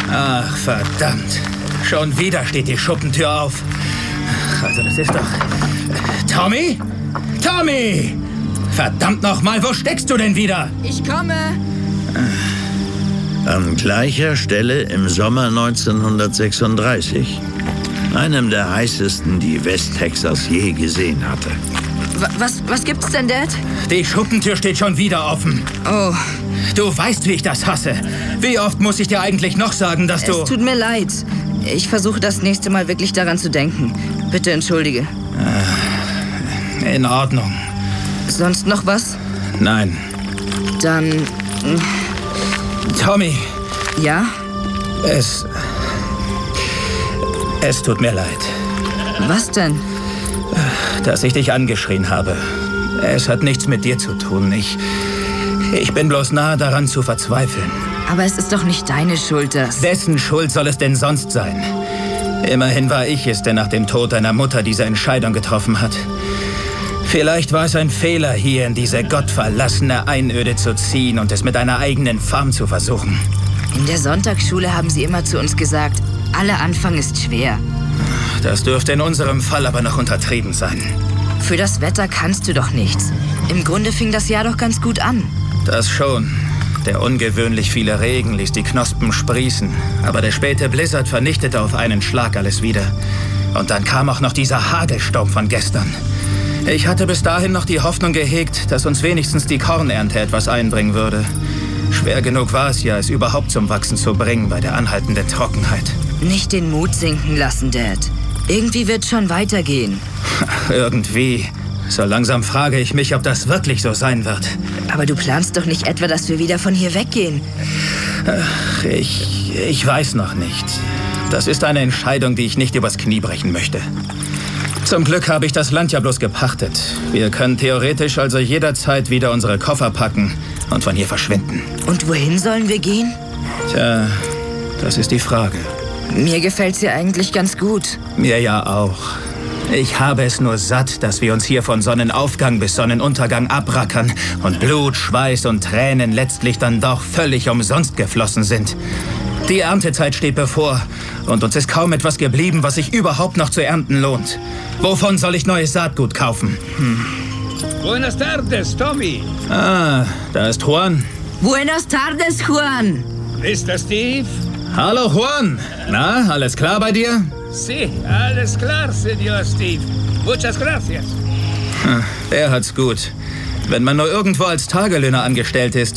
Ach, verdammt. Schon wieder steht die Schuppentür auf. Also das ist doch... Tommy? Tommy! Verdammt nochmal, wo steckst du denn wieder? Ich komme. An gleicher Stelle im Sommer 1936. Einem der heißesten, die Westtexas je gesehen hatte. Was gibt's denn, Dad? Die Schuppentür steht schon wieder offen. Oh. Du weißt, wie ich das hasse. Wie oft muss ich dir eigentlich noch sagen, dass du... Es tut mir leid. Ich versuche das nächste Mal wirklich daran zu denken. Bitte entschuldige. In Ordnung. Sonst noch was? Nein. Dann... Tommy. Ja? Es tut mir leid. Was denn? Dass ich dich angeschrien habe. Es hat nichts mit dir zu tun. Ich bin bloß nahe daran zu verzweifeln. Aber es ist doch nicht deine Schuld, das... Wessen Schuld soll es denn sonst sein? Immerhin war ich es, der nach dem Tod deiner Mutter diese Entscheidung getroffen hat. Vielleicht war es ein Fehler, hier in diese gottverlassene Einöde zu ziehen und es mit einer eigenen Farm zu versuchen. In der Sonntagsschule haben sie immer zu uns gesagt, aller Anfang ist schwer. Das dürfte in unserem Fall aber noch untertrieben sein. Für das Wetter kannst du doch nichts. Im Grunde fing das Jahr doch ganz gut an. Das schon. Der ungewöhnlich viele Regen ließ die Knospen sprießen. Aber der späte Blizzard vernichtete auf einen Schlag alles wieder. Und dann kam auch noch dieser Hagelsturm von gestern. Ich hatte bis dahin noch die Hoffnung gehegt, dass uns wenigstens die Kornernte etwas einbringen würde. Schwer genug war es ja, es überhaupt zum Wachsen zu bringen bei der anhaltenden Trockenheit. Nicht den Mut sinken lassen, Dad. Irgendwie wird schon weitergehen. Irgendwie. So langsam frage ich mich, ob das wirklich so sein wird. Aber du planst doch nicht etwa, dass wir wieder von hier weggehen? Ach, ich weiß noch nicht. Das ist eine Entscheidung, die ich nicht übers Knie brechen möchte. Zum Glück habe ich das Land ja bloß gepachtet. Wir können theoretisch also jederzeit wieder unsere Koffer packen und von hier verschwinden. Und wohin sollen wir gehen? Tja, das ist die Frage. Mir gefällt's hier eigentlich ganz gut. Mir ja auch. Ich habe es nur satt, dass wir uns hier von Sonnenaufgang bis Sonnenuntergang abrackern und Blut, Schweiß und Tränen letztlich dann doch völlig umsonst geflossen sind. Die Erntezeit steht bevor und uns ist kaum etwas geblieben, was sich überhaupt noch zu ernten lohnt. Wovon soll ich neues Saatgut kaufen? Buenas tardes, Tommy. Ah, da ist Juan. Buenas tardes, Juan. Mr. Steve? Hallo, Juan. Na, alles klar bei dir? Sí, alles klar, Senor Steve. Muchas gracias. Der hat's gut. Wenn man nur irgendwo als Tagelöhner angestellt ist,